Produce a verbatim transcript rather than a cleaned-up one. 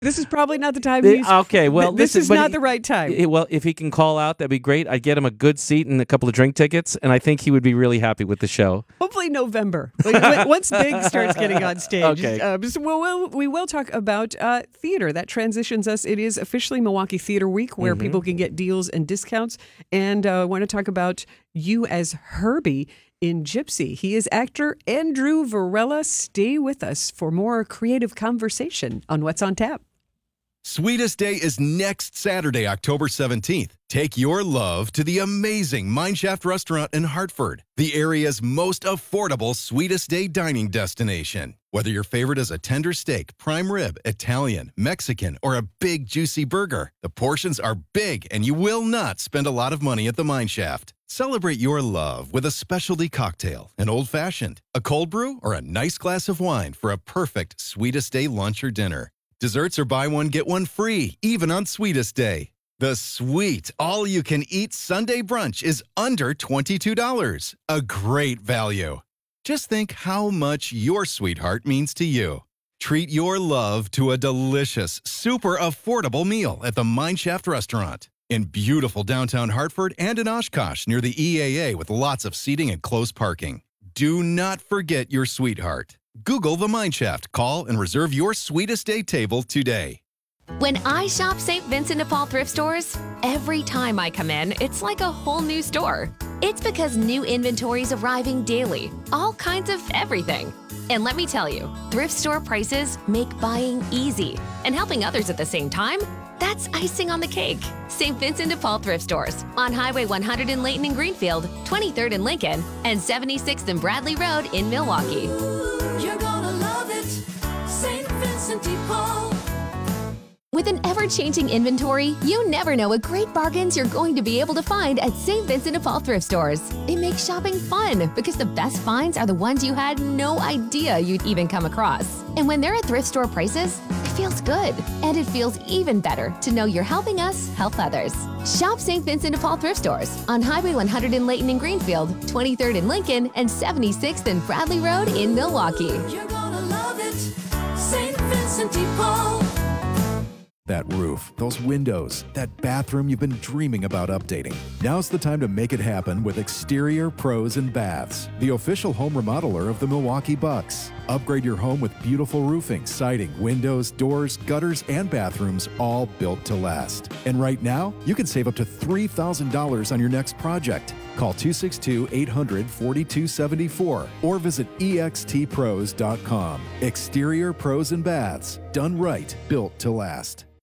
This is probably not the time. The- he's, okay, well, this listen, is but not he- the right time. Eh, Well, if he can call out, that'd be great. I'd get him a good seat and a couple of drink tickets, and I think he would be really happy with the show. Hopefully November. Like, when- once Big starts getting on stage. Okay. Um, so we'll, we'll, we will talk about uh, theater. That transitions us. It is officially Milwaukee Theater Week, where Mm-hmm. people can get deals and discounts. And I uh, want to talk about you as Herbie in Gypsy. He is actor Andrew Varela. Stay with us for more creative conversation on What's on Tap. Sweetest Day is next Saturday, October seventeenth. Take your love to the amazing Mineshaft Restaurant in Hartford, the area's most affordable Sweetest Day dining destination. Whether your favorite is a tender steak, prime rib, Italian, Mexican, or a big juicy burger, the portions are big and you will not spend a lot of money at the Mineshaft. Celebrate your love with a specialty cocktail, an old-fashioned, a cold brew, or a nice glass of wine for a perfect Sweetest Day lunch or dinner. Desserts are buy one, get one free, even on Sweetest Day. The sweet, all-you-can-eat Sunday brunch is under twenty-two dollars. A great value. Just think how much your sweetheart means to you. Treat your love to a delicious, super affordable meal at the Mineshaft Restaurant in beautiful downtown Hartford and in Oshkosh near the E A A with lots of seating and close parking. Do not forget your sweetheart. Google the Mineshaft, call, and reserve your Sweetest Day table today. When I shop Saint Vincent de Paul thrift stores, every time I come in, it's like a whole new store. It's because new inventory's arriving daily, all kinds of everything. And let me tell you, thrift store prices make buying easy. And helping others at the same time, that's icing on the cake. Saint Vincent de Paul thrift stores on Highway one hundred in Layton and Greenfield, twenty-third in Lincoln, and seventy-sixth and Bradley Road in Milwaukee. You're gonna love it, Saint Vincent de Paul. With an ever-changing inventory, you never know what great bargains you're going to be able to find at Saint Vincent de Paul thrift stores. It makes shopping fun because the best finds are the ones you had no idea you'd even come across. And when they're at thrift store prices, it feels good. And it feels even better to know you're helping us help others. Shop Saint Vincent de Paul thrift stores on Highway one hundred in Layton and Greenfield, twenty-third in Lincoln, and seventy-sixth and Bradley Road in Milwaukee. You're gonna love it, Saint Vincent de Paul. That roof, those windows, that bathroom you've been dreaming about updating. Now's the time to make it happen with Exterior Pros and Baths, the official home remodeler of the Milwaukee Bucks. Upgrade your home with beautiful roofing, siding, windows, doors, gutters, and bathrooms, all built to last. And right now, you can save up to three thousand dollars on your next project. Call two six two, eight hundred, four two seven four or visit e x t pros dot com. Exterior Pros and Baths, done right, built to last.